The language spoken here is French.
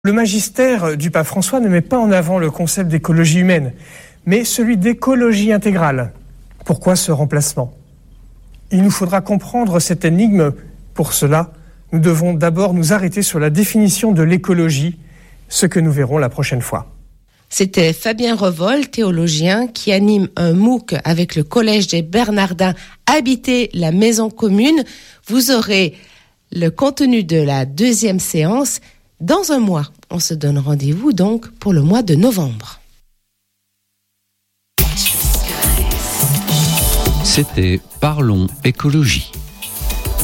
Le magistère du pape François ne met pas en avant le concept d'écologie humaine, mais celui d'écologie intégrale. Pourquoi ce remplacement ? Il nous faudra comprendre cette énigme. Pour cela, nous devons d'abord nous arrêter sur la définition de l'écologie, ce que nous verrons la prochaine fois. C'était Fabien Revol, théologien, qui anime un MOOC avec le Collège des Bernardins Habiter la maison commune. Vous aurez le contenu de la deuxième séance dans un mois. On se donne rendez-vous donc pour le mois de novembre. C'était Parlons écologie.